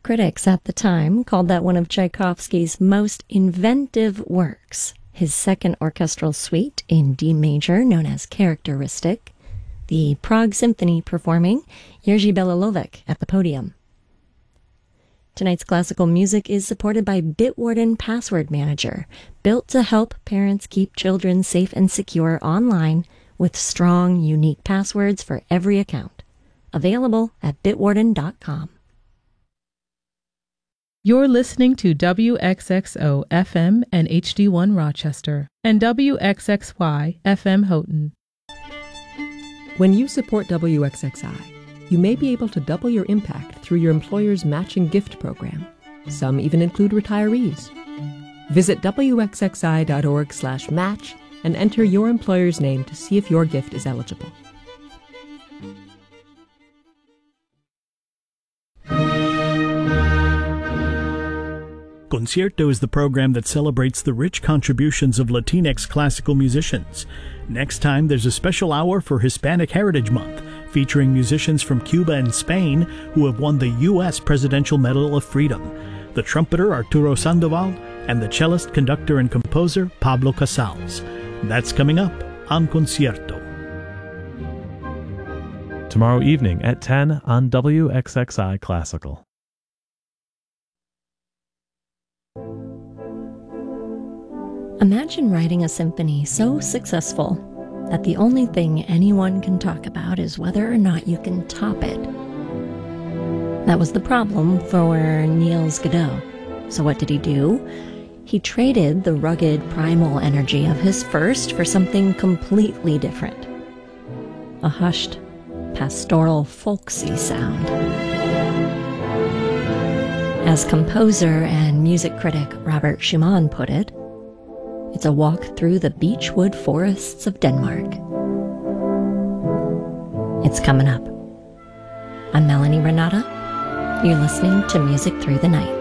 Critics at the time called that one of Tchaikovsky's most inventive works. His second orchestral suite in D major, known as Characteristic, the Prague Symphony performing Jerzy Belilovic at the podium. Tonight's classical music is supported by Bitwarden Password Manager, built to help parents keep children safe and secure online with strong, unique passwords for every account. Available at bitwarden.com. You're listening to WXXO FM and HD1 Rochester and WXXY FM Houghton. When you support WXXI, you may be able to double your impact through your employer's matching gift program. Some even include retirees. Visit wxxi.org/match and enter your employer's name to see if your gift is eligible. Concierto is the program that celebrates the rich contributions of Latinx classical musicians. Next time, there's a special hour for Hispanic Heritage Month, featuring musicians from Cuba and Spain who have won the U.S. Presidential Medal of Freedom. The trumpeter Arturo Sandoval and the cellist, conductor, and composer Pablo Casals. That's coming up on Concierto. Tomorrow evening at 10 on WXXI Classical. Imagine writing a symphony so successful that the only thing anyone can talk about is whether or not you can top it. That was the problem for Niels Godot. So what did he do? He traded the rugged primal energy of his first for something completely different. A hushed, pastoral, folksy sound. As composer and music critic Robert Schumann put it, it's a walk through the beechwood forests of Denmark. It's coming up. I'm Melanie Renata. You're listening to Music Through the Night.